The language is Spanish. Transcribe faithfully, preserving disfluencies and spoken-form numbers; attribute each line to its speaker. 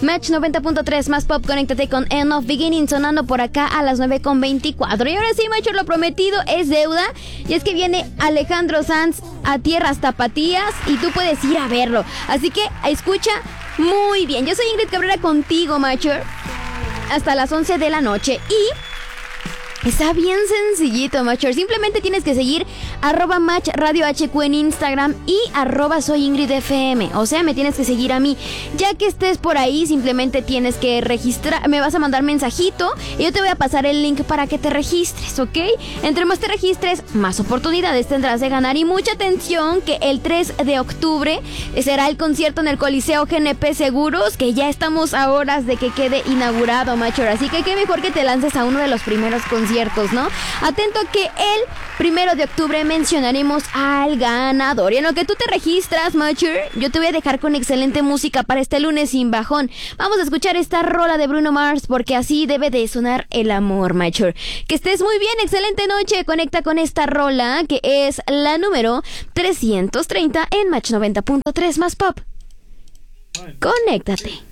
Speaker 1: Match noventa punto tres más pop, conéctate con End of Beginning sonando por acá a las nueve con veinticuatro. Y ahora sí, Macho, lo prometido es deuda. Y es que viene Alejandro Sanz a tierras tapatías y tú puedes ir a verlo. Así que escucha muy bien. Yo soy Ingrid Cabrera contigo, Macho, hasta las once de la noche. Y está bien sencillito, Macho. Simplemente tienes que seguir arroba Match Radio H Q en Instagram y arroba Soy Ingrid F M. O sea, me tienes que seguir a mí. Ya que estés por ahí, simplemente tienes que registrar. Me vas a mandar mensajito y yo te voy a pasar el link para que te registres, ¿ok? Entre más te registres, más oportunidades tendrás de ganar. Y mucha atención que el tres de octubre será el concierto en el Coliseo G N P Seguros, que ya estamos a horas de que quede inaugurado, Macho. Así que qué mejor que te lances a uno de los primeros conciertos, ¿no? Atento que el primero de octubre mencionaremos al ganador. Y en lo que tú te registras, Macho, yo te voy a dejar con excelente música para este lunes sin bajón. Vamos a escuchar esta rola de Bruno Mars, porque así debe de sonar el amor, Macho. Que estés muy bien, excelente noche. Conecta con esta rola que es la número trescientos treinta en Match noventa punto tres más pop. Conéctate.